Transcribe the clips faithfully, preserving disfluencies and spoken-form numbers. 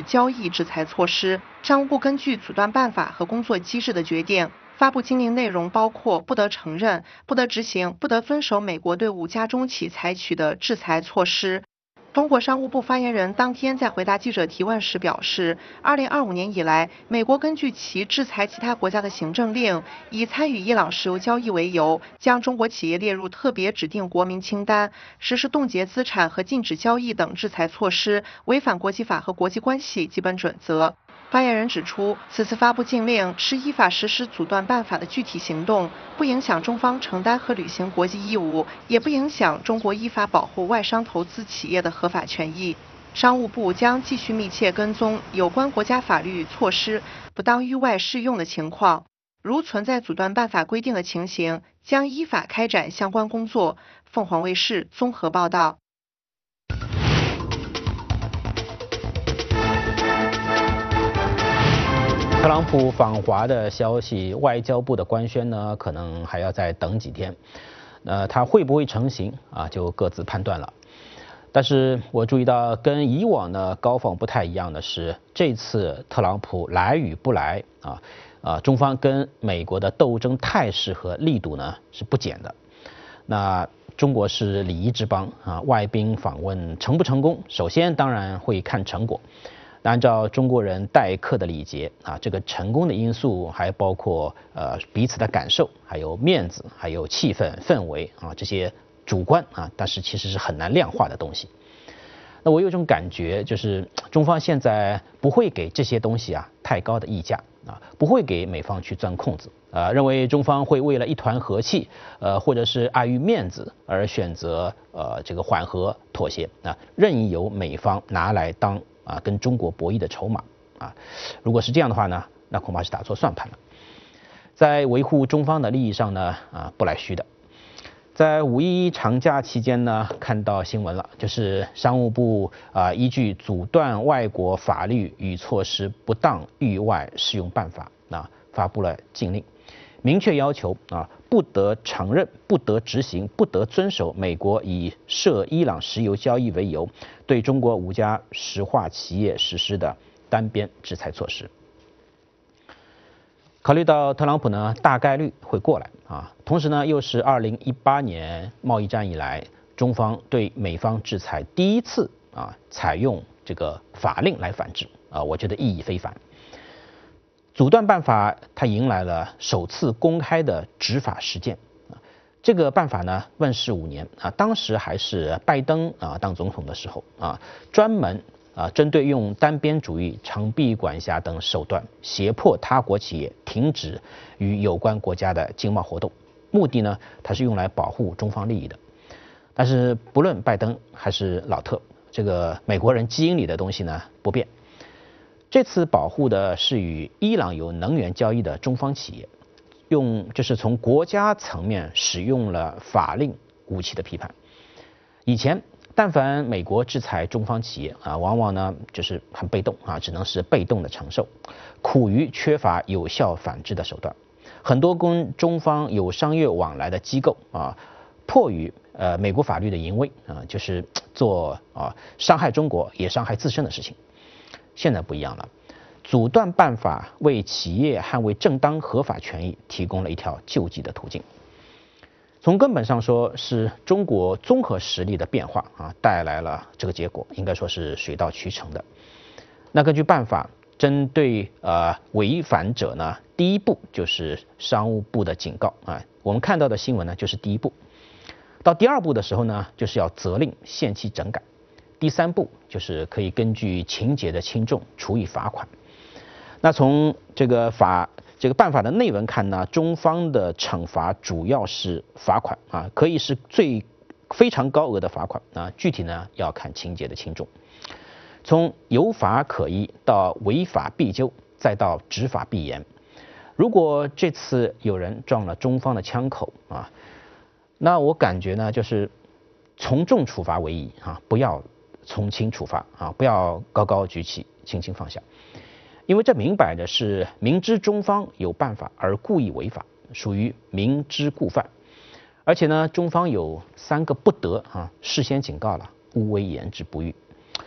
交易制裁措施。商务部根据阻断办法和工作机制的决定，发布禁令内容包括不得承认、不得执行、不得遵守美国对五家中企采取的制裁措施。中国商务部发言人当天在回答记者提问时表示，二零二五年以来，美国根据其制裁其他国家的行政令，以参与伊朗石油交易为由，将中国企业列入特别指定国民清单，实施冻结资产和禁止交易等制裁措施，违反国际法和国际关系基本准则。发言人指出，此次发布禁令是依法实施阻断办法的具体行动，不影响中方承担和履行国际义务，也不影响中国依法保护外商投资企业的合法权益。商务部将继续密切跟踪有关国家法律措施不当域外适用的情况，如存在阻断办法规定的情形，将依法开展相关工作。凤凰卫视综合报道。 特朗普访华的消息，外交部的官宣呢，可能还要再等几天。呃，他会不会成行啊，就各自判断了。但是我注意到，跟以往的高访不太一样的是，这次特朗普来与不来啊，啊，中方跟美国的斗争态势和力度呢是不减的。那中国是礼仪之邦啊，外宾访问成不成功，首先当然会看成果。按照中国人待客的礼节啊，这个成功的因素还包括呃彼此的感受，还有面子，还有气氛氛围啊，这些主观啊，但是其实是很难量化的东西。那我有一种感觉，就是中方现在不会给这些东西啊太高的溢价啊，不会给美方去钻空子啊，认为中方会为了一团和气，呃，或者是碍于面子而选择呃这个缓和妥协啊，任意由美方拿来当啊，跟中国博弈的筹码啊，如果是这样的话呢，那恐怕是打错算盘了。在维护中方的利益上呢，啊，不来虚的。在五一长假期间呢，看到新闻了，就是商务部啊，依据阻断外国法律与措施不当域外适用办法啊，发布了禁令，明确要求啊，不得承认、不得执行、不得遵守美国以涉伊朗石油交易为由，对中国五家石化企业实施的单边制裁措施。考虑到特朗普呢大概率会过来啊，同时呢又是二零一八年贸易战以来中方对美方制裁第一次啊采用这个法令来反制啊，我觉得意义非凡。阻断办法它迎来了首次公开的执法实践啊，这个办法呢问世五年啊，当时还是拜登啊当总统的时候啊，专门啊，针对用单边主义、长臂管辖等手段胁迫他国企业停止与有关国家的经贸活动，目的呢，它是用来保护中方利益的。但是不论拜登还是老特，这个美国人基因里的东西呢不变。这次保护的是与伊朗有能源交易的中方企业，用就是从国家层面使用了法令武器的批判。以前但凡美国制裁中方企业啊，往往呢就是很被动啊，只能是被动的承受，苦于缺乏有效反制的手段。很多跟中方有商业往来的机构啊，迫于呃美国法律的淫威啊，就是做啊伤害中国也伤害自身的事情。现在不一样了，阻断办法为企业捍卫正当合法权益提供了一条救济的途径。从根本上说，是中国综合实力的变化啊，带来了这个结果，应该说是水到渠成的。那根据办法，针对呃违反者呢，第一步就是商务部的警告啊，我们看到的新闻呢就是第一步。到第二步的时候呢，就是要责令限期整改。第三步就是可以根据情节的轻重处以罚款。那从这个法这个办法的内文看呢，中方的惩罚主要是罚款啊，可以是最非常高额的罚款啊，具体呢要看情节的轻重。从有法可依到违法必究，再到执法必严。如果这次有人撞了中方的枪口啊，那我感觉呢就是从重处罚为宜啊，不要从轻处罚啊，不要高高举起，轻轻放下。因为这明摆着是明知中方有办法而故意违法，属于明知故犯。而且呢，中方有三个不得啊，事先警告了，勿为言之不预。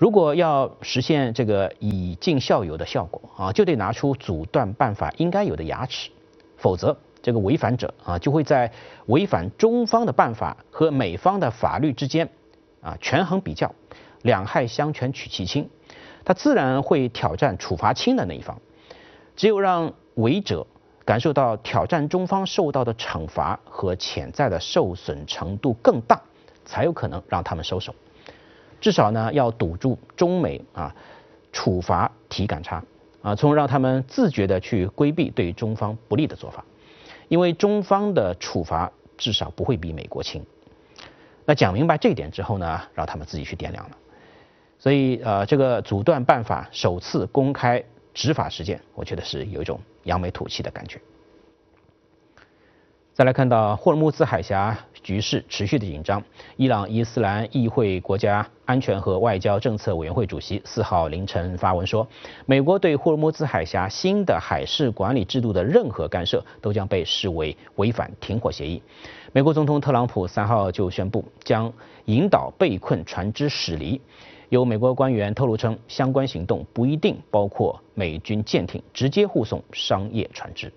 如果要实现这个以儆效尤的效果啊，就得拿出阻断办法应该有的牙齿，否则这个违反者啊就会在违反中方的办法和美方的法律之间啊权衡比较，两害相权取其轻，他自然会挑战处罚轻的那一方。只有让违者感受到挑战中方受到的惩罚和潜在的受损程度更大，才有可能让他们收手。至少呢，要堵住中美啊处罚体感差啊，从而让他们自觉地去规避对中方不利的做法，因为中方的处罚至少不会比美国轻。那讲明白这一点之后呢，让他们自己去掂量了。所以呃，这个阻断办法首次公开执法实践，我觉得是有一种扬眉吐气的感觉。再来看到霍尔木兹海峡局势持续的紧张，伊朗伊斯兰议会国家安全和外交政策委员会主席四号凌晨发文说，美国对霍尔木兹海峡新的海事管理制度的任何干涉都将被视为违反停火协议。美国总统特朗普三号就宣布将引导被困船只驶离。有美国官员透露称，相关行动不一定包括美军舰艇直接护送商业船只。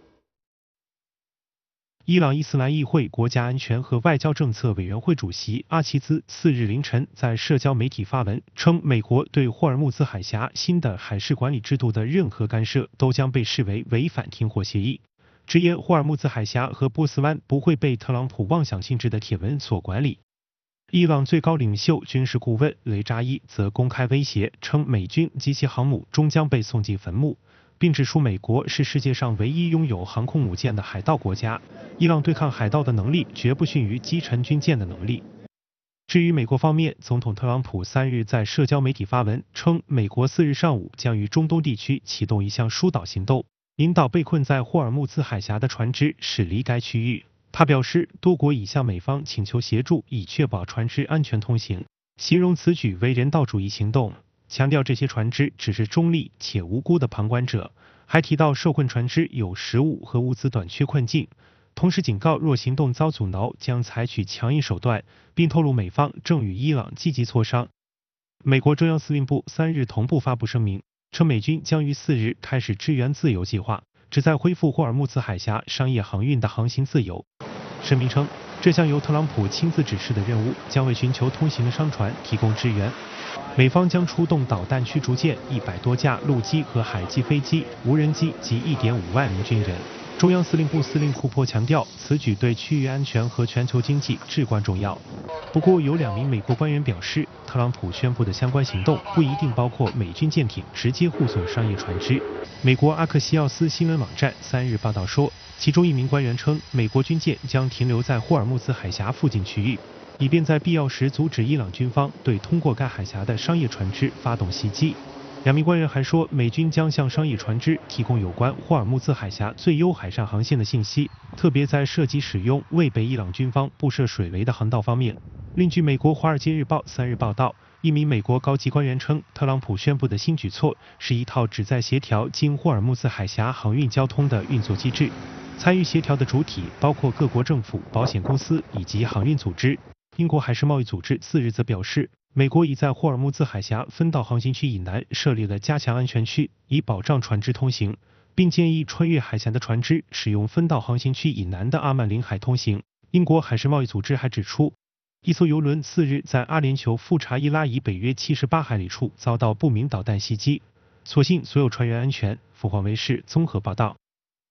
伊朗伊斯兰议会国家安全和外交政策委员会主席阿齐兹次日凌晨在社交媒体发文称，美国对霍尔木兹海峡新的海事管理制度的任何干涉都将被视为违反停火协议，直言霍尔木兹海峡和波斯湾不会被特朗普妄想性质的铁文所管理。伊朗最高领袖军事顾问雷扎伊则公开威胁称，美军及其航母终将被送进坟墓，并指出美国是世界上唯一拥有航空母舰的海盗国家，伊朗对抗海盗的能力绝不逊于击沉军舰的能力。至于美国方面，总统特朗普三日在社交媒体发文称，美国四日上午将于中东地区启动一项疏导行动，引导被困在霍尔木兹海峡的船只驶离该区域。他表示，多国已向美方请求协助，以确保船只安全通行，形容此举为人道主义行动，强调这些船只只是中立且无辜的旁观者，还提到受困船只有食物和物资短缺困境，同时警告若行动遭阻挠将采取强硬手段，并透露美方正与伊朗积极磋商。美国中央司令部三日同步发布声明，称美军将于四日开始支援自由计划，旨在恢复霍尔木兹海峡商业航运的航行自由。声明称，这项由特朗普亲自指示的任务将为寻求通行的商船提供支援。美方将出动导弹驱逐舰一百多架、陆基和海基飞机、无人机及一点五万名军人。中央司令部司令库珀强调，此举对区域安全和全球经济至关重要。不过，有两名美国官员表示，特朗普宣布的相关行动不一定包括美军舰艇直接护送商业船只。美国阿克西奥斯新闻网站三日报道说，其中一名官员称，美国军舰将停留在霍尔木兹海峡附近区域，以便在必要时阻止伊朗军方对通过该海峡的商业船只发动袭击。两名官员还说，美军将向商业船只提供有关霍尔木兹海峡最优海上航线的信息，特别在涉及使用未被伊朗军方布设水围的航道方面。另据美国《华尔街日报》三日报道，一名美国高级官员称，特朗普宣布的新举措是一套旨在协调经霍尔木兹海峡航运交通的运作机制，参与协调的主体包括各国政府、保险公司以及航运组织。英国海事贸易组织四日则表示，美国已在霍尔木兹海峡分道航行区以南设立了加强安全区，以保障船只通行，并建议穿越海峡的船只使用分道航行区以南的阿曼领海通行。英国海事贸易组织还指出，一艘油轮四日在阿联酋富查伊拉以北约七十八海里处遭到不明导弹袭击，所幸所有船员安全。凤凰卫视综合报道。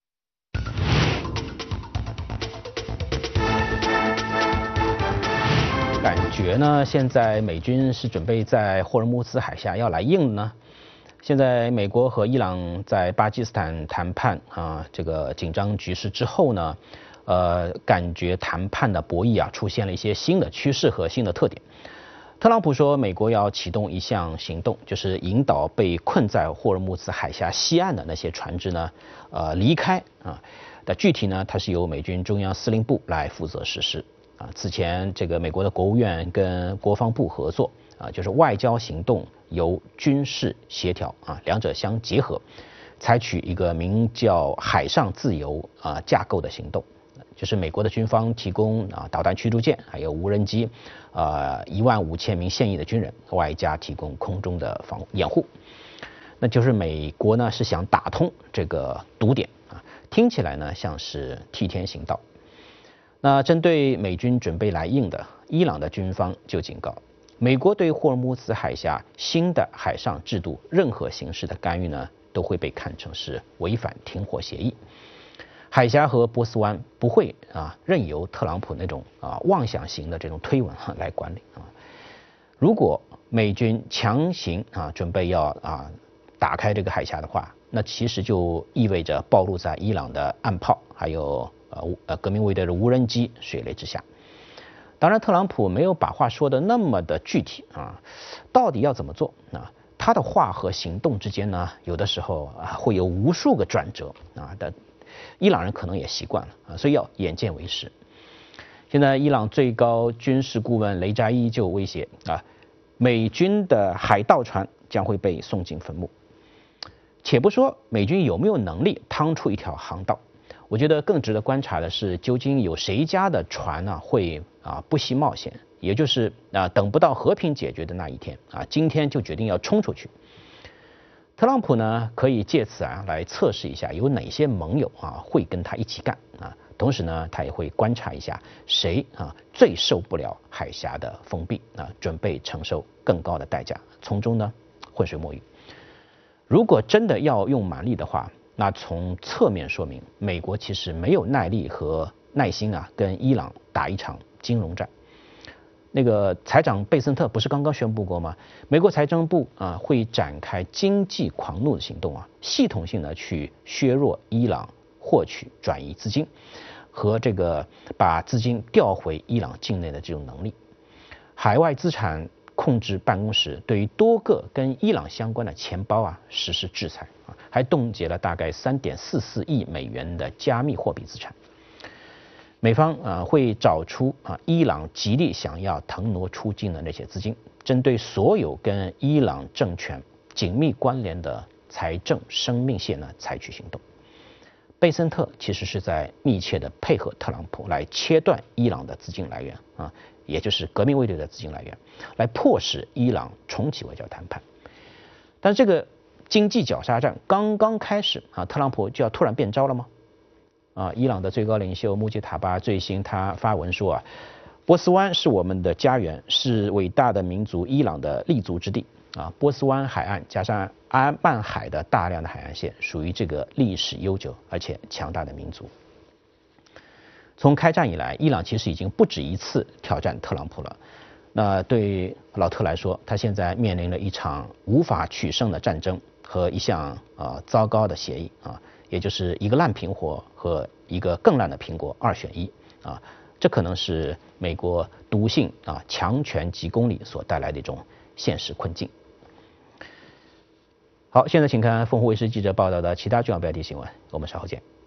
感觉呢，现在美军是准备在霍尔木兹海峡要来硬呢。现在美国和伊朗在巴基斯坦谈判啊，这个紧张局势之后呢，呃，感觉谈判的博弈啊出现了一些新的趋势和新的特点。特朗普说，美国要启动一项行动，就是引导被困在霍尔木兹海峡西岸的那些船只呢，呃，离开啊。但具体呢，它是由美军中央司令部来负责实施。啊，此前这个美国的国务院跟国防部合作啊，就是外交行动由军事协调啊，两者相结合，采取一个名叫海上自由啊架构的行动， 就是美国的军方提供啊导弹驱逐舰，还有无人机，呃一万五千名现役的军人，外加提供空中的防掩护。那就是美国呢是想打通这个堵点啊，听起来呢像是替天行道。那针对美军准备来硬的，伊朗的军方就警告，美国对霍尔木兹海峡新的海上制度任何形式的干预呢，都会被看成是违反停火协议。海峡和波斯湾不会啊任由特朗普那种啊妄想型的这种推文哈来管理啊。如果美军强行啊准备要啊打开这个海峡的话，那其实就意味着暴露在伊朗的岸炮还有呃呃革命卫队的无人机水雷之下。当然，特朗普没有把话说的那么的具体啊，到底要怎么做啊？他的话和行动之间呢，有的时候啊会有无数个转折啊的。伊朗人可能也习惯了啊，所以要眼见为实。现在，伊朗最高军事顾问雷扎伊就威胁啊，美军的海盗船将会被送进坟墓。且不说美军有没有能力趟出一条航道，我觉得更值得观察的是，究竟有谁家的船呢、啊、会啊不惜冒险，也就是啊等不到和平解决的那一天啊，今天就决定要冲出去。特朗普呢，可以借此啊来测试一下有哪些盟友啊会跟他一起干啊，同时呢，他也会观察一下谁啊最受不了海峡的封闭啊，准备承受更高的代价，从中呢浑水摸鱼。如果真的要用蛮力的话，那从侧面说明美国其实没有耐力和耐心啊跟伊朗打一场金融战。那个财长贝森特不是刚刚宣布过吗？美国财政部啊会展开经济狂怒的行动啊，系统性的去削弱伊朗获取转移资金和这个把资金调回伊朗境内的这种能力。海外资产控制办公室对于多个跟伊朗相关的钱包啊实施制裁啊，还冻结了大概三点四四亿美元的加密货币资产。美方啊会找出啊伊朗极力想要腾挪出境的那些资金，针对所有跟伊朗政权紧密关联的财政生命线呢采取行动。贝森特其实是在密切的配合特朗普来切断伊朗的资金来源啊，也就是革命卫队的资金来源，来迫使伊朗重启外交谈判。但这个经济绞杀战刚刚开始啊，特朗普就要突然变招了吗？啊，伊朗的最高领袖穆吉塔巴最新他发文说啊，波斯湾是我们的家园，是伟大的民族伊朗的立足之地啊。波斯湾海岸加上阿曼海的大量的海岸线，属于这个历史悠久而且强大的民族。从开战以来，伊朗其实已经不止一次挑战特朗普了。那对老特来说，他现在面临了一场无法取胜的战争和一项呃糟糕的协议啊。也就是一个烂苹果和一个更烂的苹果二选一啊，这可能是美国毒性啊强权急公理所带来的一种现实困境。好，现在请看凤凰卫视记者报道的其他重要标题新闻，我们稍后见。